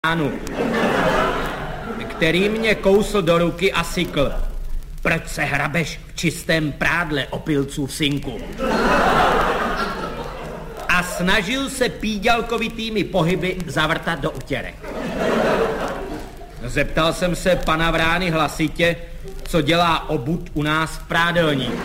pánu, který mě kousl do ruky a sykl. Proč se hrabeš v čistém prádle, opilců v synku? A snažil se píďalkovitými pohyby zavrtat do utěrek. Zeptal jsem se pana Vrány hlasitě, co dělá obud u nás v prádelníku.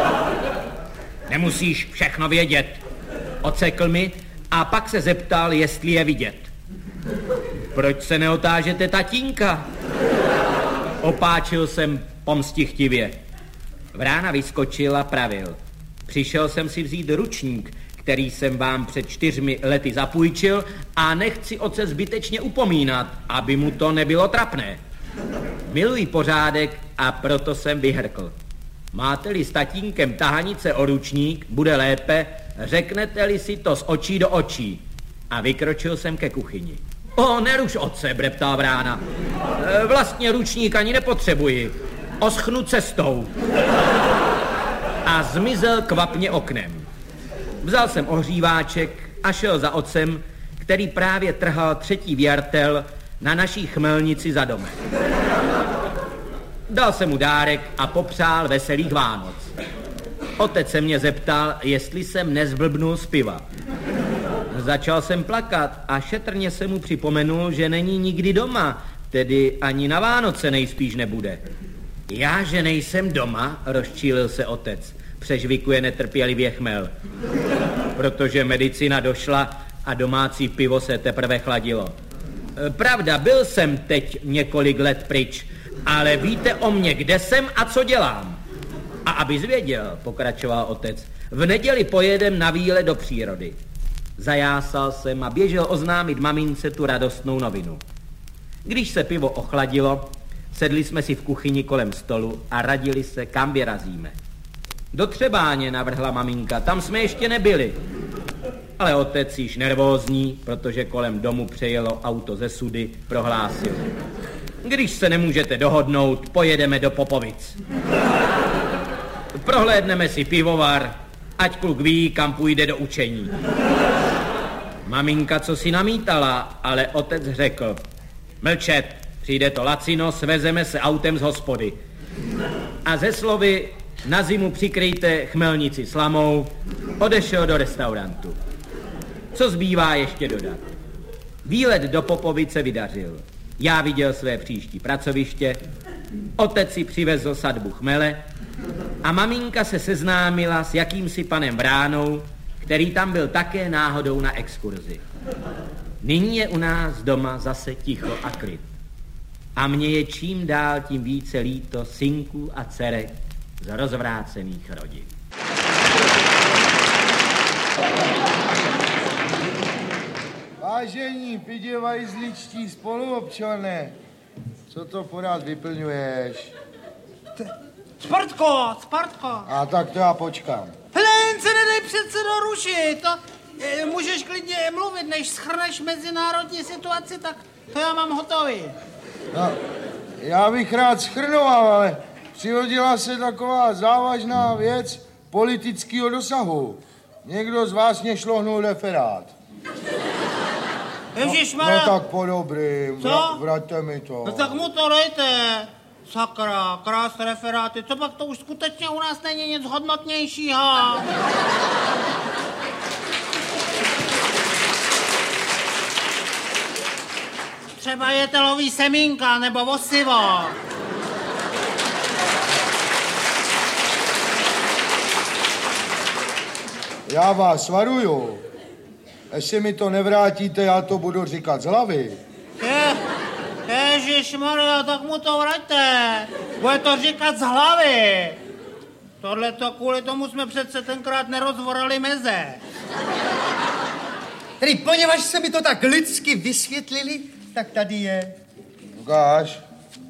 Nemusíš všechno vědět, odsekl mi a pak se zeptal, jestli je vidět. Proč se neotážete tatínka? Opáčil jsem pomstichtivě. Vrána vyskočil a pravil. Přišel jsem si vzít ručník, který jsem vám před 4 lety zapůjčil a nechci otce zbytečně upomínat, aby mu to nebylo trapné. Miluji pořádek a proto jsem vyhrkl. Máte-li s tatínkem tahanice o ručník, bude lépe, řeknete-li si to z očí do očí. A vykročil jsem ke kuchyni. Neruš otce, breptal Vrána. Vlastně ručník ani nepotřebuji. Oschnu cestou. A zmizel kvapně oknem. Vzal jsem ohříváček a šel za otcem, který právě trhal 3. věrtel na naší chmelnici za domem. Dal jsem mu dárek a popřál veselých Vánoc. Otec se mě zeptal, jestli jsem nezblbnul z piva. Začal jsem plakat a šetrně se mu připomenul, že není nikdy doma, tedy ani na Vánoce nejspíš nebude. Já, že nejsem doma, rozčílil se otec, přežvikuje netrpělivě chmel. Protože medicina došla a domácí pivo se teprve chladilo. Pravda, byl jsem teď několik let pryč, ale víte o mně, kde jsem a co dělám. A abys věděl, pokračoval otec, v neděli pojedem na výlet do přírody. Zajásal jsem a běžel oznámit mamince tu radostnou novinu. Když se pivo ochladilo, sedli jsme si v kuchyni kolem stolu a radili se, kam vyrazíme. Do Třebáně, navrhla maminka, tam jsme ještě nebyli. Ale otec již nervózní, protože kolem domu přejelo auto ze Sudy, prohlásil. Když se nemůžete dohodnout, pojedeme do Popovic. Prohlédneme si pivovar, ať kluk ví, kam půjde do učení. Maminka co si namítala, ale otec řekl. Mlčet, přijde to lacino, svezeme se autem z hospody. A ze slovy na zimu přikryjte chmelnici slamou, odešel do restaurantu. Co zbývá ještě dodat? Výlet do Popovice vydařil. Já viděl své příští pracoviště, otec si přivezl sadbu chmele a maminka se seznámila s jakýmsi panem Vránou, který tam byl také náhodou na exkurzi. Nyní je u nás doma zase ticho a klid. A mně je čím dál tím více líto synků a dcerek z rozvrácených rodin. Vážení piděvajzličtí spoluobčané, co to pořád vyplňuješ? Sportko! A tak to já počkám. Len se nedej přece dorušit, to můžeš klidně mluvit, než schrneš mezinárodní situaci, tak to já mám hotový. No, já bych rád schrnoval, ale přihodila se taková závažná věc politického dosahu. Někdo z vás mě šlohnul referát. Ježišmarja. No tak po dobrým, Co? vraťte mi to. No tak mu to dejte. Sakra, krásné referáty, co pak to už skutečně u nás není nic hodnotnějšího. Třeba jetelový semínka nebo osivo. Já vás varuju. Jestli mi to nevrátíte, já to budu říkat z hlavy. Ježišmarja, tak mu to vraťte. Bude to říkat z hlavy. Tohleto kvůli tomu jsme přece tenkrát nerozvorali meze. Tedy poněvadž se mi to tak lidsky vysvětlili, tak tady je. Ukáž.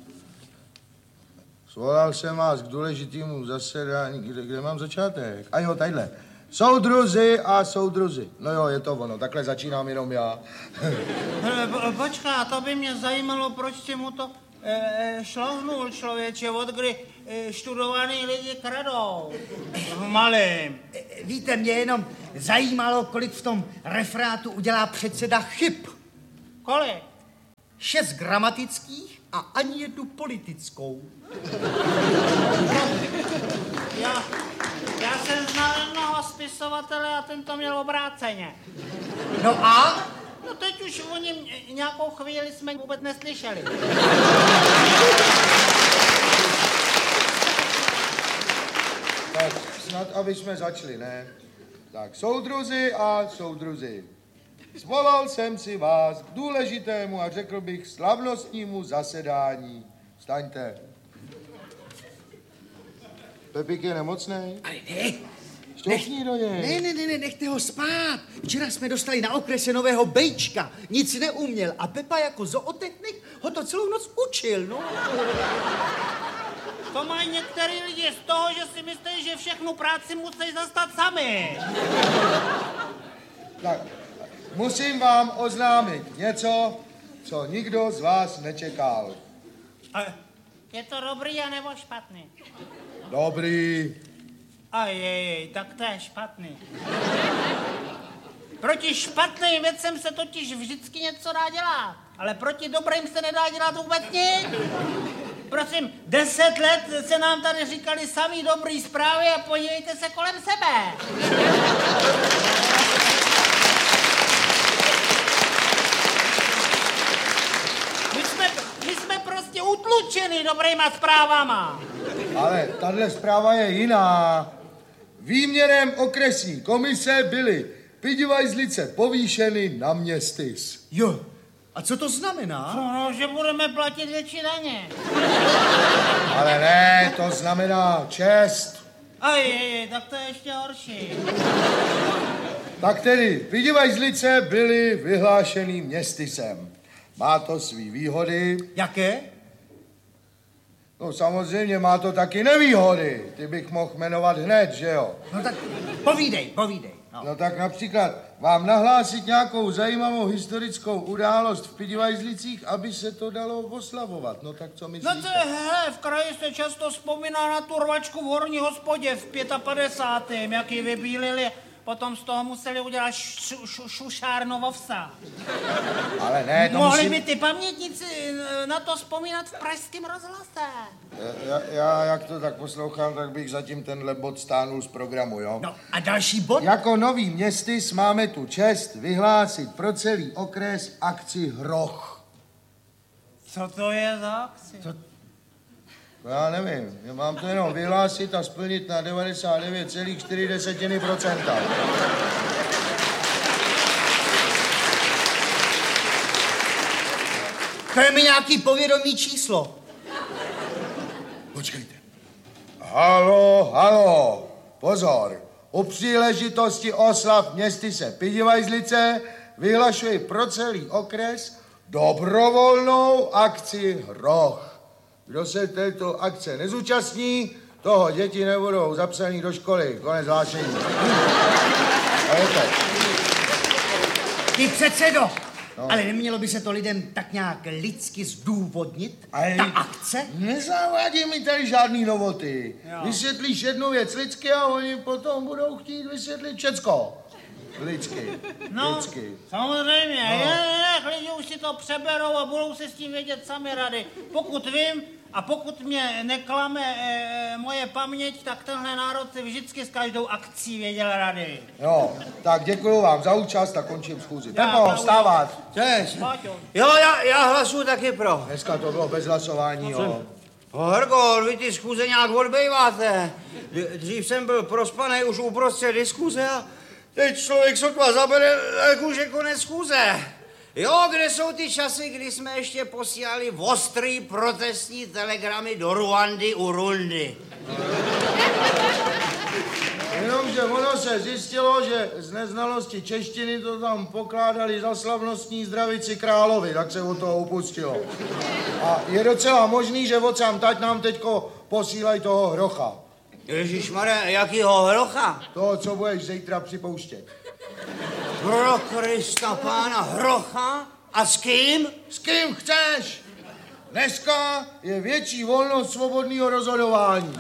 Svolal jsem vás k důležitému zasedání. Kde mám začátek? A jo, tadyhle. Soudruzi a soudruzi. No jo, je to ono, takhle začínám jenom já. Počkej, to by mě zajímalo, proč si mu to šlohnul, člověče, od kdy študovaný lidi kradou. Malým. Víte, mě jenom zajímalo, kolik v tom referátu udělá předseda chyb. Kolik? 6 gramatických a ani jednu politickou. Já jsem znal jednoho spisovatele a ten to měl obráceně. No a? No teď už o něm nějakou chvíli jsme vůbec neslyšeli. Tak snad, aby jsme začali, ne? Tak, soudruzi a soudruzi. Svolal jsem si vás k důležitému a řekl bych slavnostnímu zasedání. Vstaňte. Pepík je nemocnej? Ale ne. Šťouchni do něj. Ne, nechte ho spát. Včera jsme dostali na okrese nového bejčka. Nic neuměl a Pepa jako zootechnik ho to celou noc učil, no. To mají některý lidi z toho, že si myslí, že všechnu práci musí zastat sami. Tak, musím vám oznámit něco, co nikdo z vás nečekal. Je to dobrý a nebo špatný? Dobrý. Tak to je špatný. Proti špatným věcem se totiž vždycky něco dá dělat, ale proti dobrým se nedá dělat vůbec nic. Prosím, 10 let se nám tady říkali samý dobrý zprávy a podívejte se kolem sebe. My jsme prostě utlučeni dobrýma zprávama. Ale tahle zpráva je jiná. Výměrem okresní komise byly Pidivajzlice povýšeny na městys. Jo, a co to znamená? No, že budeme platit větší daně. Ale ne, to znamená čest. Tak to je ještě horší. Tak tedy, Pidivajzlice byly vyhlášeny městysem. Má to svý výhody. Jaké? No samozřejmě má to taky nevýhody. Ty bych mohl jmenovat hned, že jo? No tak povídej. No tak například vám nahlásit nějakou zajímavou historickou událost v Pidivajzlicích, aby se to dalo oslavovat. No tak co myslíte? No to hele, v kraji se často vzpomíná na tu rvačku v horní hospodě v 55. jak ji vybílili, potom z toho museli udělat šušárno ovsa. Ale ne, to Mohli musím... by ty pamětníci na to vzpomínat v pražském rozhlase. Já jak to tak poslouchám, tak bych zatím tenhle bod stánul z programu, jo? No a další bod? Jako nový městys máme tu čest vyhlásit pro celý okres akci Hroch. Co to je za akci? Já nevím, mám to jenom vyhlásit a splnit na 99,4%. To je mi nějaký povědomý číslo. Počkejte. Halo, pozor. U příležitosti oslav městyse Pidivajzlice vyhlašuji pro celý okres dobrovolnou akci Hroch. Kdo se této akce nezúčastní, toho děti nebudou zapsaný do školy. Konec hlášení. Ty předsedo, no. Ale nemělo by se to lidem tak nějak lidsky zdůvodnit? Ta akce? Nezávádí mi tady žádný novoty. Jo. Vysvětlíš jednu věc lidsky a oni potom budou chtít vysvětlit všecko. Lidsky. Samozřejmě. No. Lidi už si to přeberou a budou se s tím vědět sami rady. Pokud vím a pokud mě neklame moje paměť, tak tenhle národ si vždycky s každou akcí věděl rady. Jo, tak děkuju vám za účast a končím schůzi. Pepo, vstávat. Jo, já hlasuju taky pro. Dneska to bylo bez hlasování, jo. Hrgol, vy ty schůze nějak odbejváte. Dřív jsem byl prospanej už uprostřed diskuze a teď člověk sotva zabere, jak už je konec schůze. Jo, kde jsou ty časy, kdy jsme ještě posílali ostrý protestní telegramy do Ruandy u Rundy? Jenomže ono se zjistilo, že z neznalosti češtiny to tam pokládali za slavnostní zdravici královi, tak se od toho upustilo. A je docela možný, že odsám tať nám teďko posílají toho Hrocha. Ježišmarja, jakýho Hrocha? Toho, co budeš zítra připouštět. Pro Krista pána Hrocha? A s kým? S kým chceš? Dneska je větší volnost svobodného rozhodování.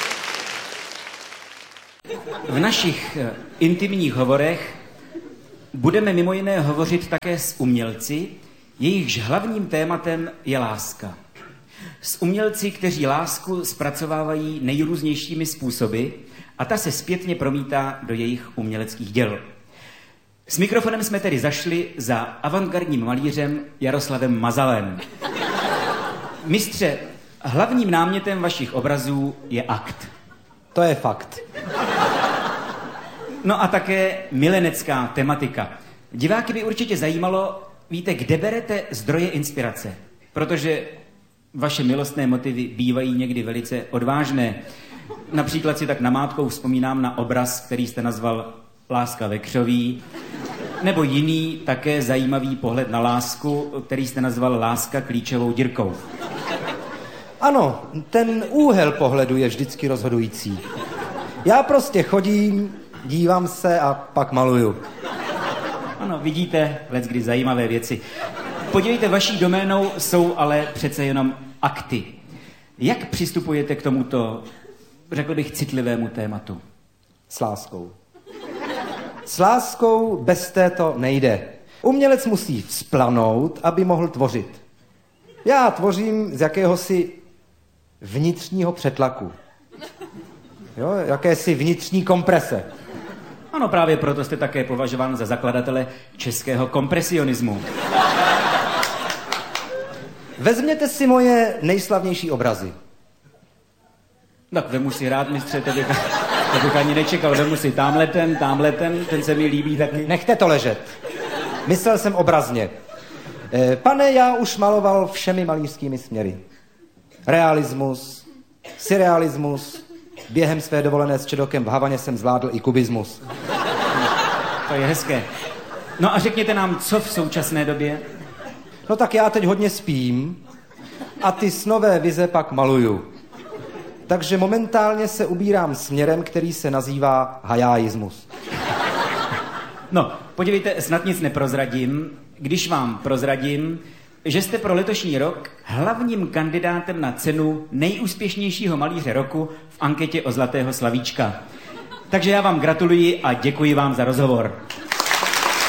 V našich intimních hovorech budeme mimo jiné hovořit také s umělci, jejichž hlavním tématem je láska. S umělci, kteří lásku zpracovávají nejrůznějšími způsoby a ta se zpětně promítá do jejich uměleckých děl. S mikrofonem jsme tedy zašli za avantgardním malířem Jaroslavem Mazalem. Mistře, hlavním námětem vašich obrazů je akt. To je fakt. No a také milenecká tematika. Diváky by určitě zajímalo, víte, kde berete zdroje inspirace, protože vaše milostné motivy bývají někdy velice odvážné. Například si tak namátkou vzpomínám na obraz, který jste nazval Láska ve křoví, nebo jiný také zajímavý pohled na lásku, který jste nazval Láska klíčovou dírkou. Ano, ten úhel pohledu je vždycky rozhodující. Já prostě chodím, dívám se a pak maluju. Ano, vidíte, leckdy zajímavé věci. Podívejte, vaší doménou jsou ale přece jenom akty. Jak přistupujete k tomuto, řekl bych, citlivému tématu? S láskou. S láskou bez této nejde. Umělec musí vzplanout, aby mohl tvořit. Já tvořím z jakéhosi vnitřního přetlaku. Jo, jakési vnitřní komprese. Ano, právě proto jste také považován za zakladatele českého kompresionismu. Vezměte si moje nejslavnější obrazy. Tak vemu si rád, mistře, to bych ani nečekal. Vemu si tamhle ten se mi líbí taky. Nechte to ležet. Myslel jsem obrazně. Pane, já už maloval všemi malířskými směry. Realismus, surrealismus, během své dovolené s Čedokem v Havaně jsem zvládl i kubismus. To je hezké. No a řekněte nám, co v současné době? No tak já teď hodně spím a ty snové vize pak maluju. Takže momentálně se ubírám směrem, který se nazývá hajáismus. No, podívejte, snad nic neprozradím, když vám prozradím, že jste pro letošní rok hlavním kandidátem na cenu nejúspěšnějšího malíře roku v anketě o Zlatého slavíčka. Takže já vám gratuluji a děkuji vám za rozhovor.